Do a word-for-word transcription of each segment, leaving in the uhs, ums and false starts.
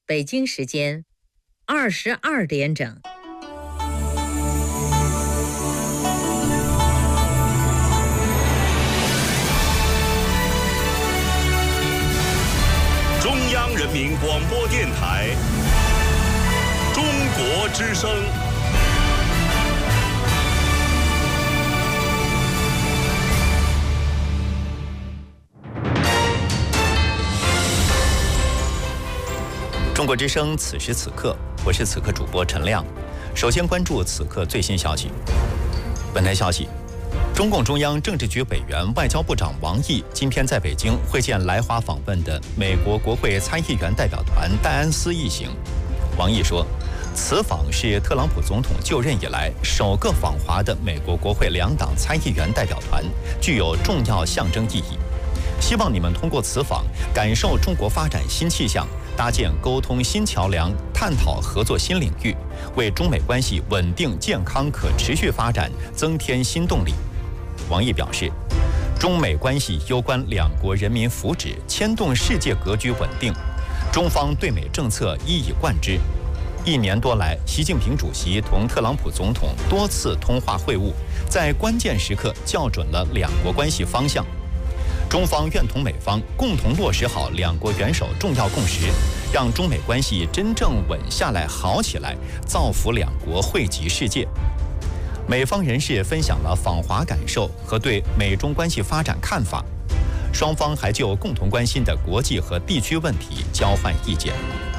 北京时间二十二点整。 中央人民广播电台中国之声。 中国之声，此时此刻，我是此刻主播陈亮。首先关注此刻最新消息。本台消息，中共中央政治局委员、外交部长王毅今天在北京会见来华访问的美国国会参议员代表团戴安斯一行。王毅说，此访是特朗普总统就任以来首个访华的美国国会两党参议员代表团，具有重要象征意义。希望你们通过此访感受中国发展新气象，搭建沟通新桥梁，探讨合作新领域，为中美关系稳定、健康、可持续发展增添新动力。王毅表示，中美关系攸关两国人民福祉，牵动世界格局稳定，中方对美政策一以贯之。一年多来，习近平主席同特朗普总统多次通话会晤，在关键时刻校准了两国关系方向。中方愿同美方共同落实好两国元首重要共识，让中美关系真正稳下来、好起来，造福两国，惠及世界。美方人士分享了访华感受和对美中关系发展看法，双方还就共同关心的国际和地区问题交换意见。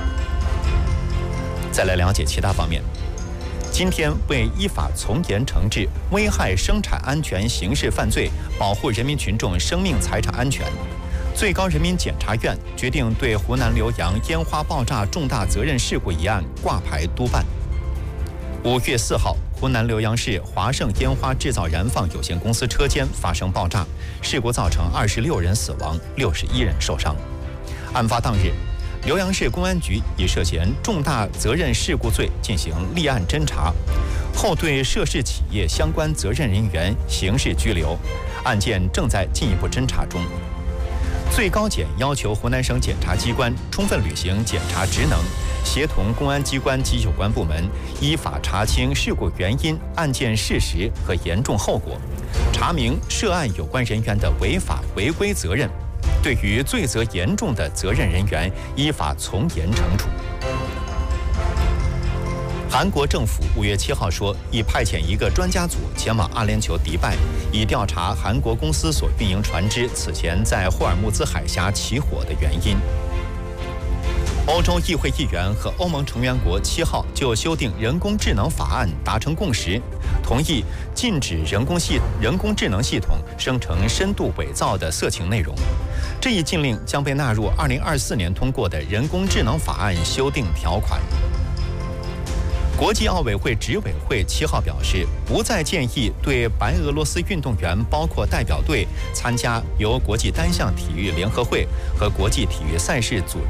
再来了解其他方面。今天为依法从严惩治危害生产安全刑事犯罪，保护人民群众生命财产安全，最高人民检察院决定对湖南浏阳烟花爆炸重大责任事故一案挂牌督办。五月四号，湖南浏阳市华盛烟花制造燃放有限公司车间发生爆炸，事故造成二十六人死亡，六十一人受伤。案发当日，浏阳市公安局以涉嫌重大责任事故罪进行立案侦查，后对涉事企业相关责任人员刑事拘留，案件正在进一步侦查中。最高检要求湖南省检察机关充分履行检察职能，协同公安机关及有关部门依法查清事故原因、案件事实和严重后果，查明涉案有关人员的违法违规责任，对于罪责严重的责任人员依法从严惩处。韩国政府五月七号说，已派遣一个专家组前往阿联酋迪拜，以调查韩国公司所运营船只此前在霍尔木兹海峡起火的原因。欧洲议会议员和欧盟成员国七号就修订人工智能法案达成共识，同意禁止人工系人工智能系统生成深度伪造的色情内容。这一禁令将被纳入二零二四年通过的人工智能法案修订条款。国际奥委会执委会七号表示，不再建议对白俄罗斯运动员，包括代表队，参加由国际单项体育联合会和国际体育赛事组织